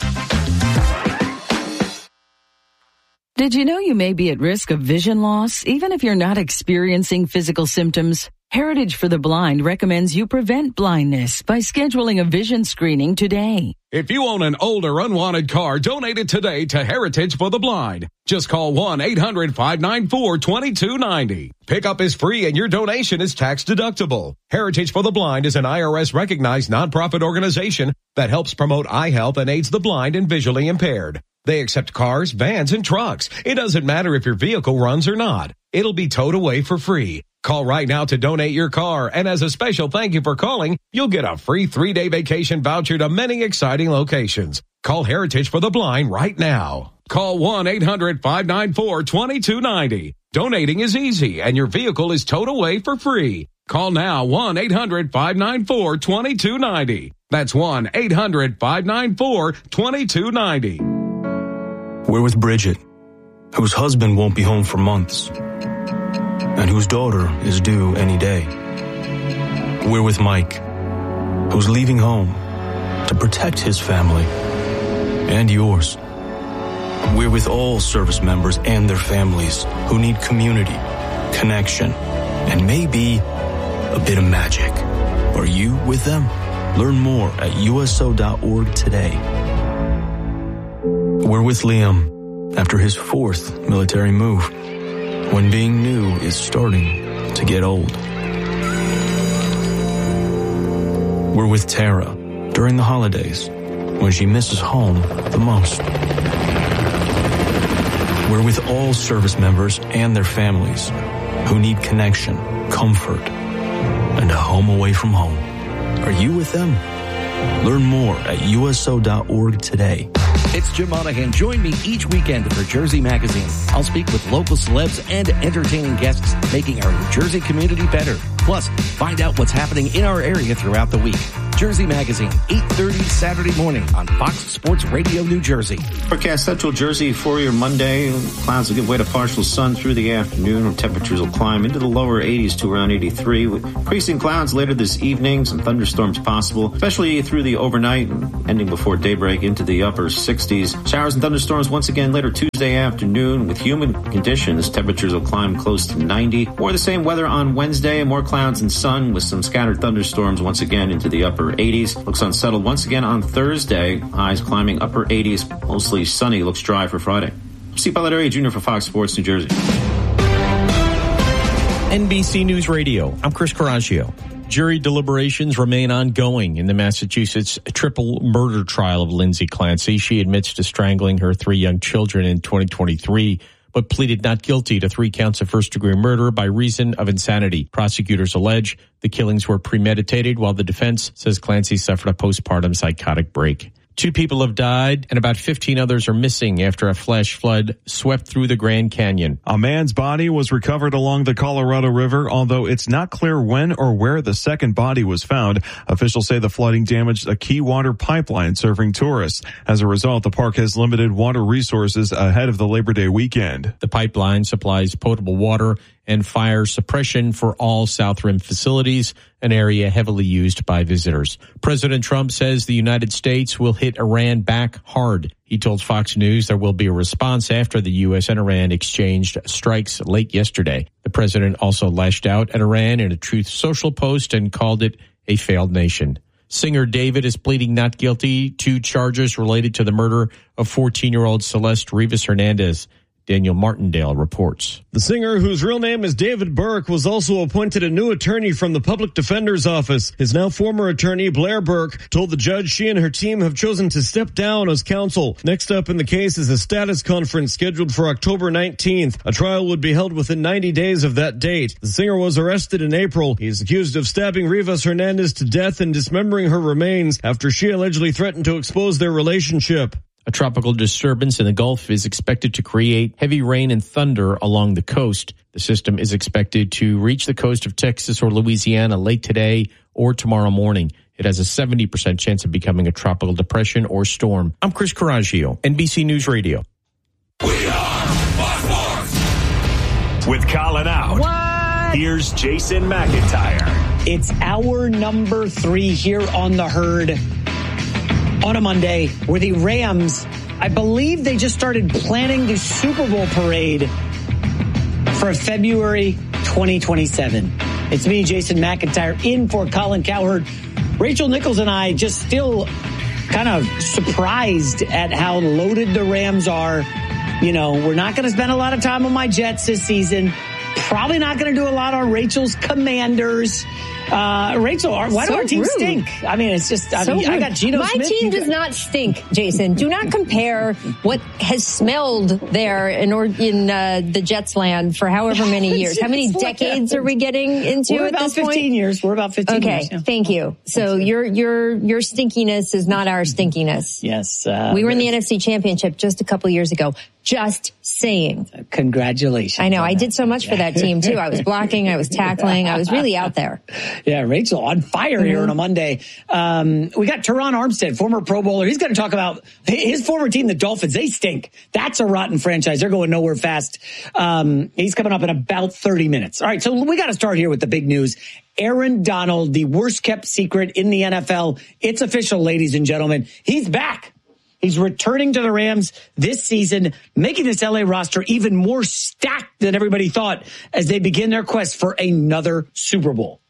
Did you know you may be at risk of vision loss even if you're not experiencing physical symptoms? Heritage for the Blind recommends you prevent blindness by scheduling a vision screening today. If you own an old or unwanted car, donate it today to Heritage for the Blind. Just call 1-800-594-2290. Pickup is free and your donation is tax deductible. Heritage for the Blind is an IRS-recognized nonprofit organization that helps promote eye health and aids the blind and visually impaired. They accept cars, vans, and trucks. It doesn't matter if your vehicle runs or not. It'll be towed away for free. Call right now to donate your car, and as a special thank you for calling, you'll get a free 3-day vacation voucher to many exciting locations. Call Heritage for the Blind right now. Call 1-800-594-2290. Donating is easy, and your vehicle is towed away for free. Call now 1-800-594-2290. That's 1-800-594-2290. We're with Bridget, whose husband won't be home for months, and whose daughter is due any day. We're with Mike, who's leaving home to protect his family and yours. We're with all service members and their families who need community, connection, and maybe a bit of magic. Are you with them? Learn more at USO.org today. We're with Liam after his 4th military move, when being new is starting to get old. We're with Tara during the holidays, when she misses home the most. We're with all service members and their families who need connection, comfort, and a home away from home. Are you with them? Learn more at USO.org today. It's Jim Monahan. Join me each weekend for Jersey Magazine. I'll speak with local celebs and entertaining guests, making our New Jersey community better. Plus, find out what's happening in our area throughout the week. Jersey Magazine, 8:30 Saturday morning on Fox Sports Radio New Jersey. Forecast Central Jersey for your Monday. Clouds will give way to partial sun through the afternoon. Temperatures will climb into the lower 80s to around 83. With increasing clouds later this evening. Some thunderstorms possible, especially through the overnight and ending before daybreak into the upper 60s. Showers and thunderstorms once again later Tuesday afternoon. With humid conditions, temperatures will climb close to 90. More the same weather on Wednesday. More clouds and sun with some scattered thunderstorms once again into the upper 80s. Looks unsettled once again on Thursday. Highs climbing upper 80s. Mostly sunny. Looks dry for Friday. Steve Balderi Jr. for Fox Sports New Jersey. NBC News Radio. I'm Chris Coraggio. Jury deliberations remain ongoing in the Massachusetts triple murder trial of Lindsay Clancy. She admits to strangling her 3 young children in 2023. But pleaded not guilty to 3 counts of first-degree murder by reason of insanity. Prosecutors allege the killings were premeditated, while the defense says Clancy suffered a postpartum psychotic break. 2 people have died and about 15 others are missing after a flash flood swept through the Grand Canyon. A man's body was recovered along the Colorado River, although it's not clear when or where the second body was found. Officials say the flooding damaged a key water pipeline serving tourists. As a result, the park has limited water resources ahead of the Labor Day weekend. The pipeline supplies potable water and fire suppression for all South Rim facilities, an area heavily used by visitors. President Trump says the United States will hit Iran back hard. He told Fox News there will be a response after the U.S. and Iran exchanged strikes late yesterday. The president also lashed out at Iran in a Truth Social post and called it a failed nation. Singer David is pleading not guilty to charges related to the murder of 14-year-old Celeste Rivas Hernandez. Daniel Martindale reports. The singer, whose real name is David Burke, was also appointed a new attorney from the Public Defender's Office. His now former attorney, Blair Burke, told the judge she and her team have chosen to step down as counsel. Next up in the case is a status conference scheduled for October 19th. A trial would be held within 90 days of that date. The singer was arrested in April. He is accused of stabbing Rivas Hernandez to death and dismembering her remains after she allegedly threatened to expose their relationship. A tropical disturbance in the Gulf is expected to create heavy rain and thunder along the coast. The system is expected to reach the coast of Texas or Louisiana late today or tomorrow morning. It has a 70% chance of becoming a tropical depression or storm. I'm Chris Coraggio, NBC News Radio. We are Fox Sports. With Colin out. What? Here's Jason McIntyre. It's hour number 3 here on The Herd. On a Monday, where the Rams, I believe they just started planning the Super Bowl parade for February 2027. It's me, Jason McIntyre, in for Colin Cowherd. Rachel Nichols and I just still kind of surprised at how loaded the Rams are. You know, we're not going to spend a lot of time on my Jets this season. Probably not going to do a lot on Rachel's Commanders. Rachel, why do our teams stink? I mean, it's just, I got Geno Smith. My team does not stink, Jason. Do not compare what has smelled there in the Jets land for however many years. How many decades are we getting into We're at this point? We're about 15 years. We're about 15 years. Okay, thank you. So your stinkiness is not our stinkiness. Yes. We were in the NFC Championship just a couple years ago. Just saying. Congratulations. I know. I did so much for that team, too. I was blocking. I was tackling. I was really out there. Yeah, Rachel on fire here on a Monday. We got Teron Armstead, former Pro Bowler. He's going to talk about his former team, the Dolphins. They stink. That's a rotten franchise. They're going nowhere fast. He's coming up in about 30 minutes. All right, so we got to start here with the big news. Aaron Donald, the worst kept secret in the NFL. It's official, ladies and gentlemen. He's back. He's returning to the Rams this season, making this LA roster even more stacked than everybody thought as they begin their quest for another Super Bowl.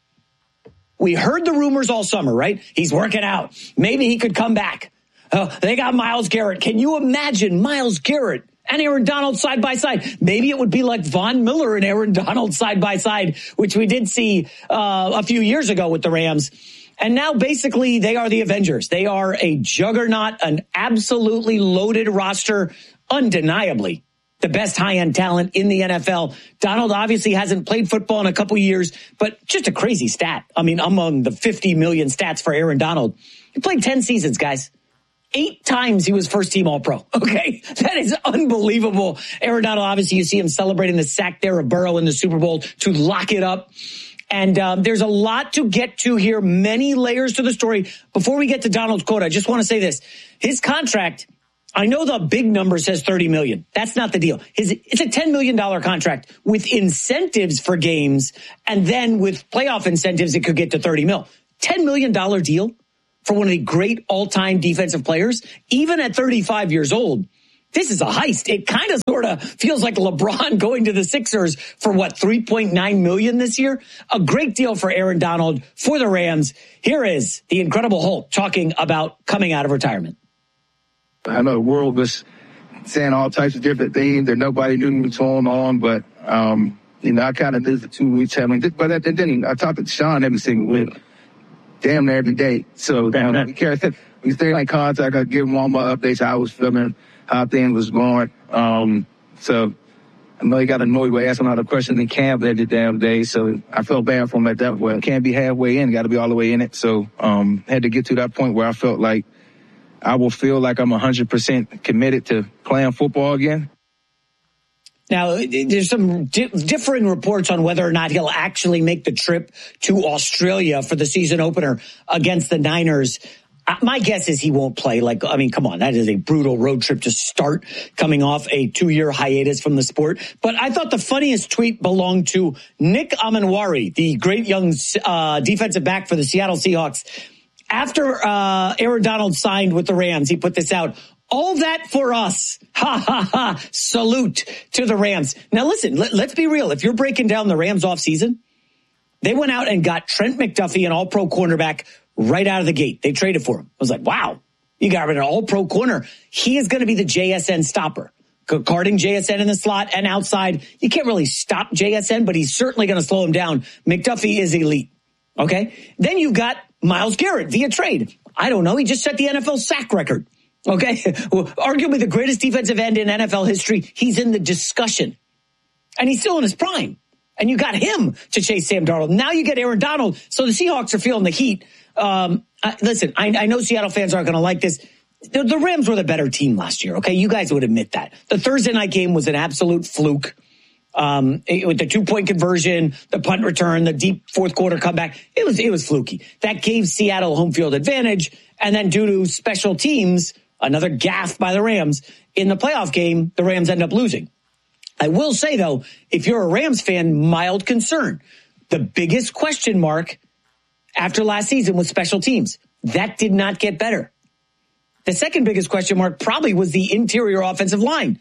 We heard the rumors all summer, right? He's working out. Maybe he could come back. They got Myles Garrett. Can you imagine Myles Garrett and Aaron Donald side by side? Maybe it would be like Von Miller and Aaron Donald side by side, which we did see a few years ago with the Rams. And now basically they are the Avengers. They are a juggernaut, an absolutely loaded roster, undeniably. the best high-end talent in the NFL. Donald obviously hasn't played football in a couple years, but just a crazy stat. I mean, among the 50 million stats for Aaron Donald, he played 10 seasons, guys. 8 times he was first-team All-Pro. Okay, that is unbelievable. Aaron Donald, obviously, you see him celebrating the sack there of Burrow in the Super Bowl to lock it up. And there's a lot to get to here, many layers to the story. Before we get to Donald's quote, I just want to say this. His contract, I know the big number says $30 million. That's not the deal. It's a $10 million contract with incentives for games. And then with playoff incentives, it could get to $30 million. $10 million deal for one of the great all-time defensive players, even at 35 years old. This is a heist. It kind of sort of feels like LeBron going to the Sixers for what, $3.9 million this year? A great deal for Aaron Donald for the Rams. Here is the Incredible Hulk talking about coming out of retirement. I know the world was saying all types of different things that nobody knew what was going on, but, I kind of did the 2 weeks having, but then I talked to Sean every single week, damn near every day. So, we stay in contact. I give him all my updates, how I was feeling, how things was going. So I know he got annoyed with asking all the questions in camp every damn day. So I felt bad for him at that point. Can't be halfway in, got to be all the way in it. So had to get to that point where I felt like I will feel like I'm 100% committed to playing football again. Now, there's some differing reports on whether or not he'll actually make the trip to Australia for the season opener against the Niners. My guess is he won't play. Come on, that is a brutal road trip to start, coming off a 2-year hiatus from the sport. But I thought the funniest tweet belonged to Nick Amenwari, the great young defensive back for the Seattle Seahawks. After Aaron Donald signed with the Rams, he put this out. All that for us. Ha, ha, ha. Salute to the Rams. Now, listen, let's be real. If you're breaking down the Rams offseason, they went out and got Trent McDuffie, an all-pro cornerback, right out of the gate. They traded for him. I was like, wow, you got an all-pro corner. He is going to be the JSN stopper. Guarding JSN in the slot and outside. You can't really stop JSN, but he's certainly going to slow him down. McDuffie is elite. Okay. Then you got Myles Garrett via trade. I don't know. He just set the NFL sack record. Okay. Arguably the greatest defensive end in NFL history. He's in the discussion. And he's still in his prime. And you got him to chase Sam Darnold. Now you get Aaron Donald. So the Seahawks are feeling the heat. Listen, I know Seattle fans aren't going to like this. The Rams were the better team last year. Okay. You guys would admit that. The Thursday night game was an absolute fluke. With the 2-point conversion, the punt return, the deep fourth quarter comeback, it was fluky. That gave Seattle home field advantage. And then due to special teams, another gaffe by the Rams in the playoff game, the Rams end up losing. I will say though, if you're a Rams fan, mild concern. The biggest question mark after last season was special teams. That did not get better. The second biggest question mark probably was the interior offensive line.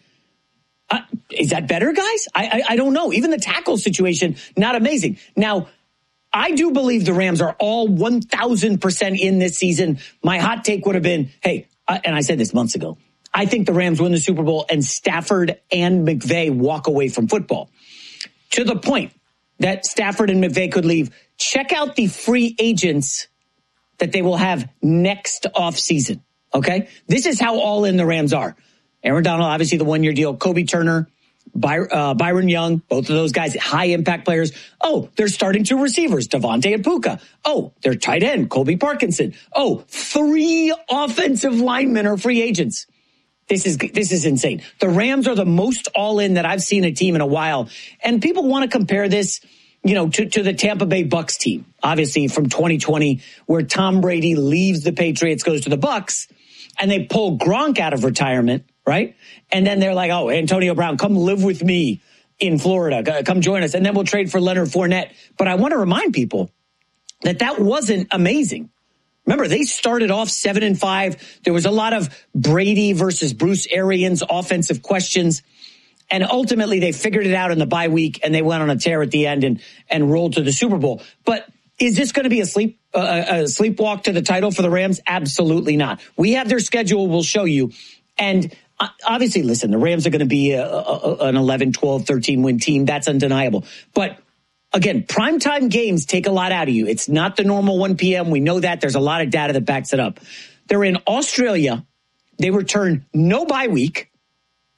Is that better, guys? I don't know. Even the tackle situation, not amazing. Now, I do believe the Rams are all 1,000% in this season. My hot take would have been, hey, and I said this months ago, I think the Rams win the Super Bowl and Stafford and McVay walk away from football. To the point that Stafford and McVay could leave. Check out the free agents that they will have next offseason. Okay? This is how all in the Rams are. Aaron Donald, obviously the 1-year deal. Kobe Turner, Byron Young, both of those guys, high impact players. Oh, they're starting 2 receivers, Devontae and Puka. Oh, their tight end, Colby Parkinson. Oh, 3 offensive linemen are free agents. This is insane. The Rams are the most all in that I've seen a team in a while. And people want to compare this, to the Tampa Bay Bucks team, obviously from 2020, where Tom Brady leaves the Patriots, goes to the Bucks, and they pull Gronk out of retirement. Right? And then they're like, oh, Antonio Brown, come live with me in Florida. Come join us. And then we'll trade for Leonard Fournette. But I want to remind people that wasn't amazing. Remember, they started off 7-5. There was a lot of Brady versus Bruce Arians offensive questions. And ultimately, they figured it out in the bye week, and they went on a tear at the end and rolled to the Super Bowl. But is this going to be a sleepwalk to the title for the Rams? Absolutely not. We have their schedule. We'll show you. And obviously, listen, the Rams are going to be an 11, 12, 13 win team. That's undeniable. But again, primetime games take a lot out of you. It's not the normal 1 p.m. We know that. There's a lot of data that backs it up. They're in Australia. They return no bye week.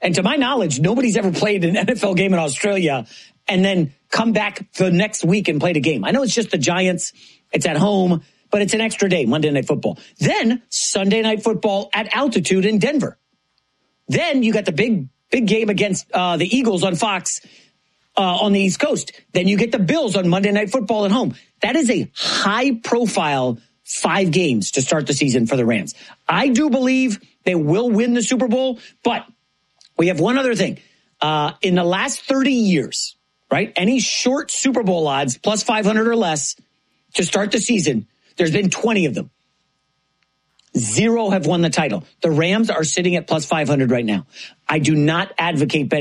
And to my knowledge, nobody's ever played an NFL game in Australia and then come back the next week and played a game. I know it's just the Giants. It's at home, but it's an extra day, Monday Night Football. Then Sunday Night Football at altitude in Denver. Then you got the big game against the Eagles on Fox on the East Coast. Then you get the Bills on Monday Night Football at home. That is a high-profile 5 games to start the season for the Rams. I do believe they will win the Super Bowl, but we have one other thing. In the last 30 years, right, any short Super Bowl odds, plus 500 or less, to start the season, there's been 20 of them. 0 have won the title. The Rams are sitting at plus 500 right now. I do not advocate betting